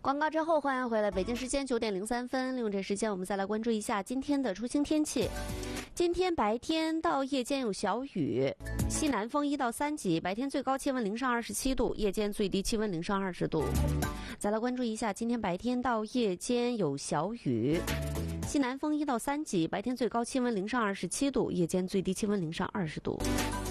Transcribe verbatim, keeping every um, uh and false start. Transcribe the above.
广告之后欢迎回来，北京时间九点零三分，利用这时间我们再来关注一下今天的出行天气。今天白天到夜间有小雨，西南风一到三级，白天最高气温零上二十七度，夜间最低气温零上二十度。再来关注一下今天白天到夜间有小雨，西南风一到三级，白天最高气温零上二十七度，夜间最低气温零上二十度。